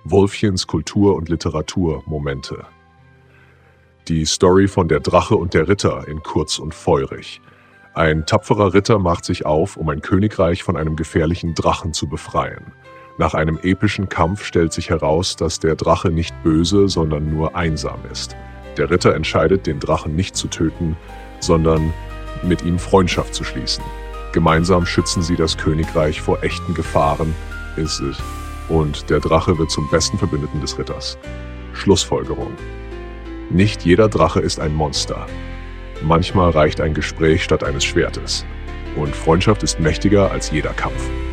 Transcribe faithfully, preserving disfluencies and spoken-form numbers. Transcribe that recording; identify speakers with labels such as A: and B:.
A: Wolfchens Kultur- und Literaturmomente. Die Story von Der Drache und der Ritter in kurz und feurig. Ein tapferer Ritter macht sich auf, um ein Königreich von einem gefährlichen Drachen zu befreien. Nach einem epischen Kampf stellt sich heraus, dass der Drache nicht böse, sondern nur einsam ist. Der Ritter entscheidet, den Drachen nicht zu töten, sondern mit ihm Freundschaft zu schließen. Gemeinsam schützen sie das Königreich vor echten Gefahren, ist es, und der Drache wird zum besten Verbündeten des Ritters. Schlussfolgerung: Nicht jeder Drache ist ein Monster. Manchmal reicht ein Gespräch statt eines Schwertes. Und Freundschaft ist mächtiger als jeder Kampf.